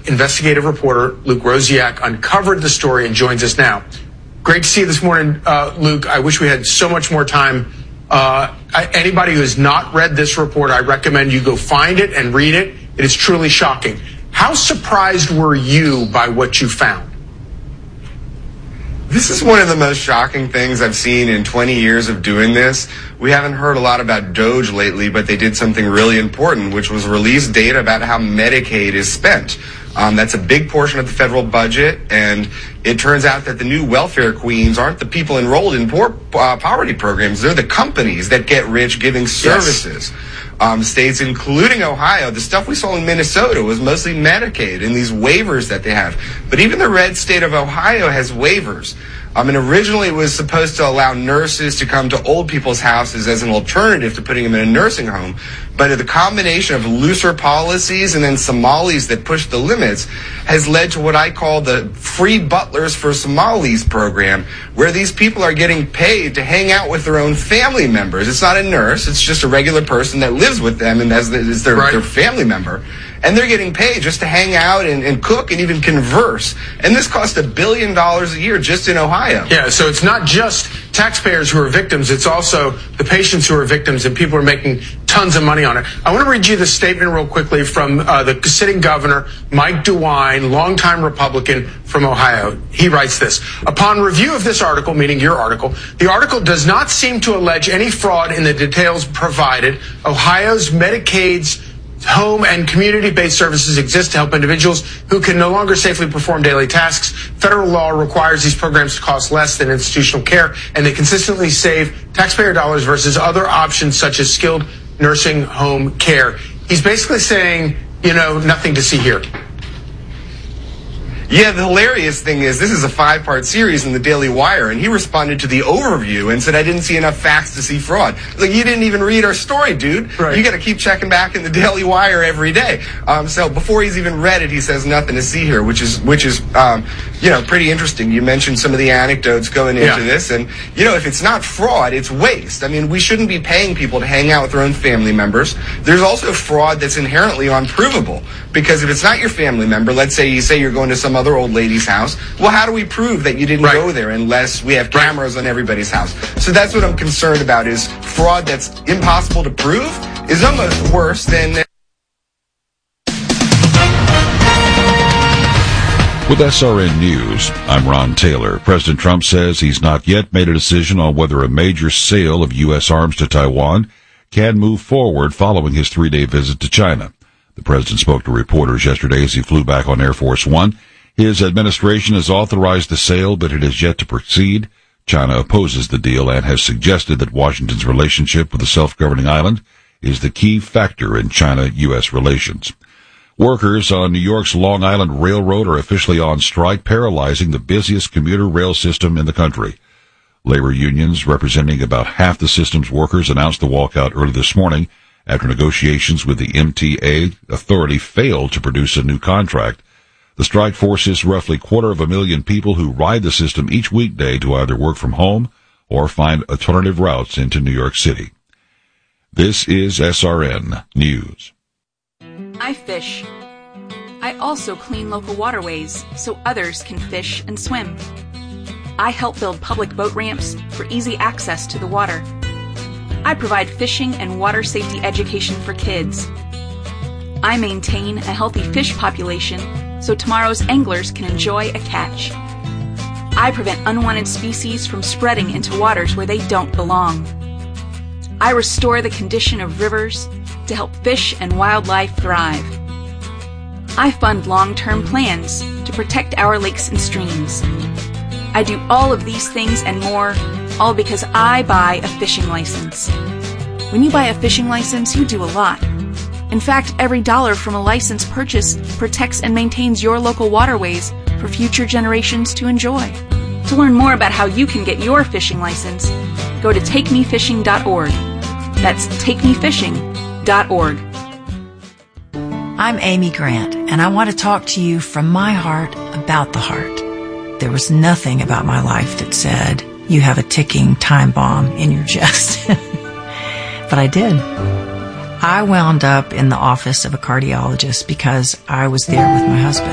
investigative reporter Luke Rosiak uncovered the story and joins us now. Great to see you this morning, Luke. I wish we had so much more time. Anybody who has not read this report, I recommend you go find it and read it. It is truly shocking. How surprised were you by what you found? This is one of the most shocking things I've seen in 20 years of doing this. We haven't heard a lot about DOGE lately, but they did something really important, which was release data about how Medicaid is spent. That's a big portion of the federal budget, and it turns out that the new welfare queens aren't the people enrolled in poverty programs. They're the companies that get rich giving services. Yes. States, including Ohio, the stuff we saw in Minnesota was mostly Medicaid and these waivers that they have. But even the red state of Ohio has waivers. And originally it was supposed to allow nurses to come to old people's houses as an alternative to putting them in a nursing home. But the combination of looser policies and then Somalis that push the limits has led to what I call the Free Butlers for Somalis program, where these people are getting paid to hang out with their own family members. It's not a nurse. It's just a regular person that lives with them and is their family member. And they're getting paid just to hang out and cook and even converse. And this costs $1 billion a year just in Ohio. Yeah, so it's not just taxpayers who are victims. It's also the patients who are victims, and people are making tons of money on it. I want to read you the statement real quickly from the sitting governor, Mike DeWine, longtime Republican from Ohio. He writes this: upon review of this article, meaning your article, the article does not seem to allege any fraud in the details provided. Ohio's Medicaid's home and community-based services exist to help individuals who can no longer safely perform daily tasks. Federal law requires these programs to cost less than institutional care, and they consistently save taxpayer dollars versus other options such as skilled nursing home care. He's basically saying, nothing to see here. Yeah, the hilarious thing is this is a 5-part series in the Daily Wire, and he responded to the overview and said, I didn't see enough facts to see fraud. Like, you didn't even read our story, dude. Right. You got to keep checking back in the Daily Wire every day. So before he's even read it, he says nothing to see here, which is pretty interesting. You mentioned some of the anecdotes going into this, and, if it's not fraud, it's waste. I mean, we shouldn't be paying people to hang out with their own family members. There's also fraud that's inherently unprovable, because if it's not your family member, let's say you're going to some other old lady's house, well, how do we prove that you didn't go there unless we have cameras on everybody's house? So that's what I'm concerned about, is fraud that's impossible to prove is almost worse than... With SRN News, I'm Ron Taylor. President Trump says he's not yet made a decision on whether a major sale of U.S. arms to Taiwan can move forward following his 3-day visit to China. The president spoke to reporters yesterday as he flew back on Air Force One. His administration has authorized the sale, but it has yet to proceed. China opposes the deal and has suggested that Washington's relationship with the self-governing island is the key factor in China-U.S. relations. Workers on New York's Long Island Railroad are officially on strike, paralyzing the busiest commuter rail system in the country. Labor unions representing about half the system's workers announced the walkout early this morning after negotiations with the MTA authority failed to produce a new contract. The strike forces roughly 250,000 people who ride the system each weekday to either work from home or find alternative routes into New York City. This is SRN News. I fish. I also clean local waterways so others can fish and swim. I help build public boat ramps for easy access to the water. I provide fishing and water safety education for kids. I maintain a healthy fish population so tomorrow's anglers can enjoy a catch. I prevent unwanted species from spreading into waters where they don't belong. I restore the condition of rivers to help fish and wildlife thrive. I fund long-term plans to protect our lakes and streams. I do all of these things and more, all because I buy a fishing license. When you buy a fishing license, you do a lot. In fact, every dollar from a license purchase protects and maintains your local waterways for future generations to enjoy. To learn more about how you can get your fishing license, go to takemefishing.org. That's takemefishing.org. I'm Amy Grant, and I want to talk to you from my heart about the heart. There was nothing about my life that said, you have a ticking time bomb in your chest. But I did. I wound up in the office of a cardiologist because I was there with my husband.